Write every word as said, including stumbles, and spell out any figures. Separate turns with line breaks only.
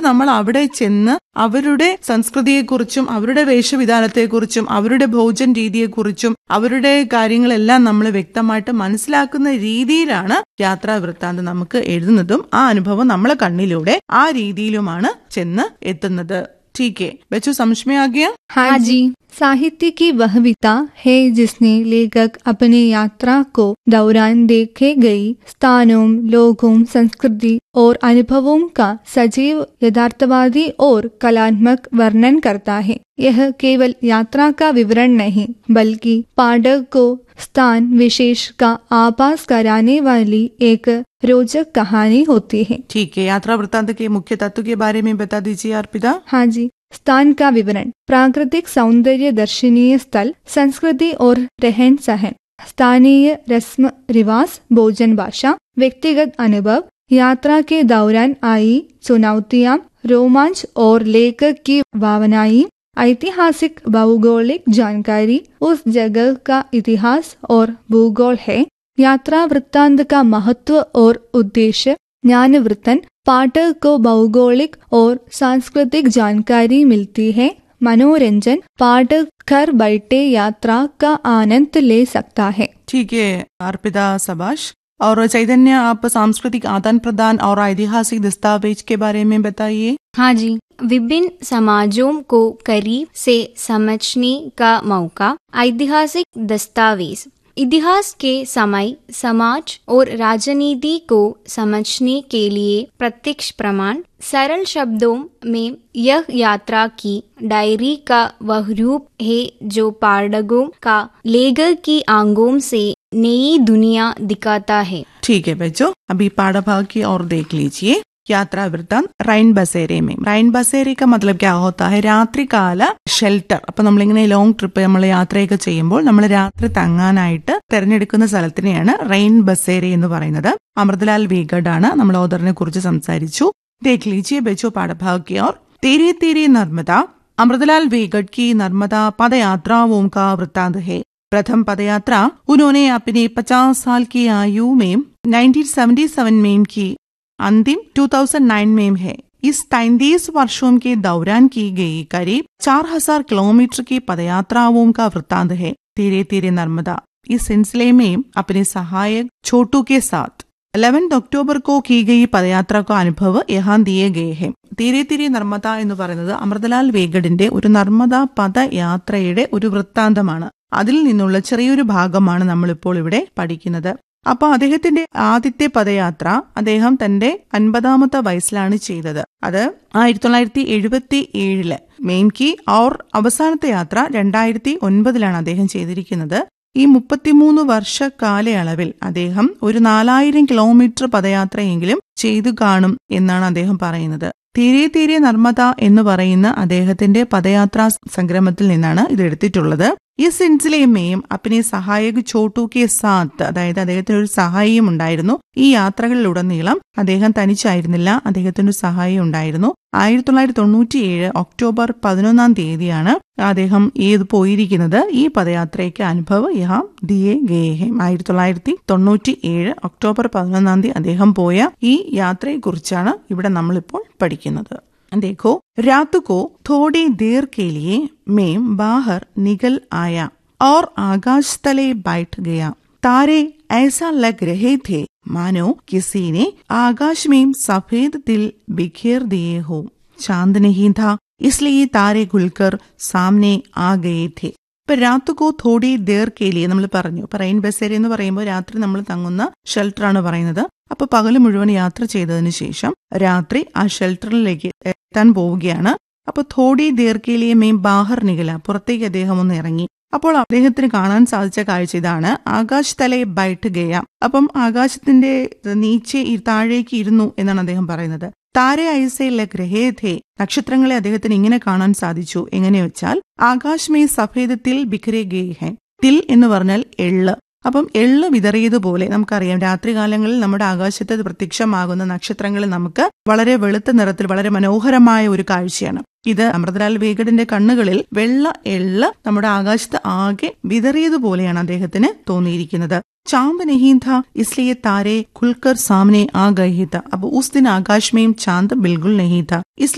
നമ്മൾ അവിടെ ചെന്ന് അവരുടെ സംസ്കൃതിയെക്കുറിച്ചും അവരുടെ വേഷവിധാനത്തെക്കുറിച്ചും അവരുടെ ഭോജന രീതിയെക്കുറിച്ചും അവരുടെ കാര്യങ്ങളെല്ലാം നമ്മൾ വ്യക്തമായിട്ട് മനസ്സിലാക്കുന്ന രീതിയിലാണ് യാത്രാ വൃത്താന്തം നമുക്ക് എഴുതുന്നതും ആ അനുഭവം നമ്മളെ കണ്ണിലൂടെ ആ രീതിയിലുമാണ് ചെന്ന് എത്തുന്നത്. ठीक है बच्चों, समझ में आ गया?
हाँ जी। साहित्य की वह विधा है जिसने लेखक अपने यात्रा को दौरान देखे गई स्थानों, लोगों, संस्कृति और अनुभवों का सजीव, यथार्थवादी और कलात्मक वर्णन करता है। यह केवल यात्रा का विवरण नहीं बल्कि पाठक को स्थान विशेष का आभास कराने वाली एक रोचक कहानी होती है।
ठीक है, यात्रा वृत्तांत के मुख्य तत्व के बारे में बता दीजिए अर्पिता।
हाँ जी। स्थान का विवरण: प्राकृतिक सौंदर्य, दर्शनीय स्थल, संस्कृति और रहन सहन, स्थानीय रस्म रिवाज, भोजन, भाषा, व्यक्तिगत अनुभव, यात्रा के दौरान आई चुनौतियां, रोमांच और लेखक की भावनाएं, ऐतिहासिक भौगोलिक जानकारी, उस जगह का इतिहास और भूगोल है। यात्रा वृत्तांत का महत्व और उद्देश्य: ज्ञानवर्धन, पाठक को भौगोलिक और सांस्कृतिक जानकारी मिलती है। मनोरंजन, पाठक घर बैठे यात्रा का आनंद ले सकता है।
ठीक है अर्पिता, शाबाश। और चैतन्य, आप सांस्कृतिक आदान प्रदान और ऐतिहासिक दस्तावेज के बारे में बताइए।
हाँ जी। विभिन्न समाजों को करीब से समझने का मौका। ऐतिहासिक दस्तावेज इतिहास के समय, समाज और राजनीति को समझने के लिए प्रत्यक्ष प्रमाण। सरल शब्दों में यह यात्रा की डायरी का वह रूप है जो पाठकों का लेखक की आंखों से नई दुनिया दिखाता है।
ठीक है बच्चों, अभी पाठभाग की ओर देख लीजिए। यात्रा वൃത്താന്ത് റൈൻ ബസേരെ में റൈൻ ബസേരെ का मतलब क्या होता है? രാത്രികാല ഷെൽട്ടർ. അപ്പൊ നമ്മളിങ്ങനെ ലോങ് ട്രിപ്പ് നമ്മൾ യാത്രയൊക്കെ ചെയ്യുമ്പോൾ നമ്മൾ രാത്രി തങ്ങാനായിട്ട് തെരഞ്ഞെടുക്കുന്ന സ്ഥലത്തിനെയാണ് റൈൻ ബസേരെ എന്ന് പറയുന്നത്. അമൃതലാൽ വീഗഡ് ആണ് നമ്മൾ ഓദറിനെ കുറിച്ച് സംസാരിച്ചു. देख लीजिए बच्चों पाठभाग की ओर। तेरे तेरे नर्मदा अमृतलाल वेगड़ की नर्मदा पद यात्राओं का वृत्तांत है। प्रथम पदयात्रा उन्होंने अपने पचास साल की आयु में नाइनटीन सेवेंटी सेवन में की, अंतिम दो हज़ार नौ में है। इस तैंतीस वर्षों के दौरान की गई करीब चार हजार किलोमीटर की पदयात्राओं का वृत्तांत है। तेरे तेरे नर्मदा इस सिलसिले में अपने सहायक छोटू के साथ ग्यारह अक्टूबर को की गई पदयात्रा का अनुभव यहाँ दिए गए हैं. തീരെ തീരെ നർമ്മദ എന്ന് പറയുന്നത് അമൃതലാൽ വേഗഡിന്റെ ഒരു നർമ്മദ പദയാത്രയുടെ ഒരു വൃത്താന്തമാണ്. അതിൽ നിന്നുള്ള ചെറിയൊരു ഭാഗമാണ് നമ്മളിപ്പോൾ ഇവിടെ പഠിക്കുന്നത്. അപ്പൊ അദ്ദേഹത്തിന്റെ ആദ്യത്തെ പദയാത്ര അദ്ദേഹം തന്റെ അൻപതാമത്തെ വയസ്സിലാണ് ചെയ്തത്. അത് ആയിരത്തി തൊള്ളായിരത്തി എഴുപത്തി ഏഴില് മെയിൻകി ഔർ അവസാനത്തെ യാത്ര രണ്ടായിരത്തി ഒൻപതിലാണ് അദ്ദേഹം ചെയ്തിരിക്കുന്നത്. ഈ മുപ്പത്തിമൂന്ന് വർഷ കാലയളവിൽ അദ്ദേഹം ഒരു നാലായിരം കിലോമീറ്റർ പദയാത്രയെങ്കിലും ചെയ്തു കാണും എന്നാണ് അദ്ദേഹം പറയുന്നത്. തീരെ തീരെ നർമ്മദ എന്ന് പറയുന്ന അദ്ദേഹത്തിന്റെ പദയാത്രാ സംഗ്രമത്തിൽ നിന്നാണ് ഇത് എടുത്തിട്ടുള്ളത്. ഈ സിൻസിലെയും അപ്പിനെ സഹായക് ചോട്ടു കെ സാത്ത്, അതായത് അദ്ദേഹത്തിന് ഒരു സഹായിയും ഉണ്ടായിരുന്നു. ഈ യാത്രകളിലുടനീളം അദ്ദേഹം തനിച്ചായിരുന്നില്ല, അദ്ദേഹത്തിന് ഒരു സഹായി ഉണ്ടായിരുന്നു. ആയിരത്തി തൊള്ളായിരത്തി തൊണ്ണൂറ്റി ഏഴ് ഒക്ടോബർ പതിനൊന്നാം തീയതിയാണ് അദ്ദേഹം ഏത് പോയിരിക്കുന്നത്. ഈ പദയാത്രയ്ക്ക് അനുഭവം യഹാം ദിയേ ഗയേ ഹെ. ആയിരത്തി തൊള്ളായിരത്തി തൊണ്ണൂറ്റി ഏഴ് ഒക്ടോബർ പതിനൊന്നാം തീയതി അദ്ദേഹം പോയ ഈ യാത്രയെക്കുറിച്ചാണ് ഇവിടെ നമ്മളിപ്പോൾ പഠിക്കുന്നത്. देखो रात को थोड़ी देर के लिए मैं बाहर निकल आया और आकाश तले बैठ गया. तारे ऐसा लग रहे थे मानो किसी ने आकाश में सफेद तिल बिखेर दिए हो. चांद नहीं था इसलिए तारे खुलकर सामने आ गए थे. ഇപ്പൊ രാത്രിക്കോ തോടി ദേർ കേലിയെ നമ്മൾ പറഞ്ഞു. ഇപ്പൊ റൈൻ ബസേര എന്ന് പറയുമ്പോൾ രാത്രി നമ്മൾ തങ്ങുന്ന ഷെൽട്ടറാണ് പറയുന്നത്. അപ്പൊ പകല് മുഴുവൻ യാത്ര ചെയ്തതിനു ശേഷം രാത്രി ആ ഷെൽട്ടറിലേക്ക് എത്താൻ പോവുകയാണ്. അപ്പൊ തോടി ദേർ കേലിയെ മെയിൻ ബാഹർ നികല, പുറത്തേക്ക് അദ്ദേഹം ഒന്ന് ഇറങ്ങി. അപ്പോൾ അദ്ദേഹത്തിന് കാണാൻ സാധിച്ച കാഴ്ച ഇതാണ്. ആകാശ് തലേ ബൈറ്റ് ഗയ. അപ്പം ആകാശത്തിന്റെ നീച്ചെ താഴേക്ക് ഇരുന്നു എന്നാണ് അദ്ദേഹം പറയുന്നത്. താരെ ഐസെ ലഗ് രഹേ ഥേ, നക്ഷത്രങ്ങളെ അദ്ദേഹത്തിന് ഇങ്ങനെ കാണാൻ സാധിച്ചു. എങ്ങനെ വെച്ചാൽ ആകാശ് മേ സഫേദ് തിൽ ബിഖരെ ഗേ ഹെ. തിൽ എന്ന് പറഞ്ഞാൽ എള്ള്. അപ്പം എള്ള് വിതറിയതുപോലെ നമുക്കറിയാം രാത്രികാലങ്ങളിൽ നമ്മുടെ ആകാശത്ത് പ്രത്യക്ഷമാകുന്ന നക്ഷത്രങ്ങൾ നമുക്ക് വളരെ വെളുത്ത നിറത്തിൽ വളരെ മനോഹരമായ ഒരു കാഴ്ചയാണ്. ഇത് അമൃതലാൽ വേഗഡിന്റെ കണ്ണുകളിൽ വെള്ള എള്ള് നമ്മുടെ ആകാശത്ത് ആകെ വിതറിയതുപോലെയാണ് അദ്ദേഹത്തിന് തോന്നിയിരിക്കുന്നത്. चांद नहीं था इसलिए तारे खुलकर सामने आ गए था. अब उस दिन आकाश में चांद बिल्कुल नहीं था, इसलिए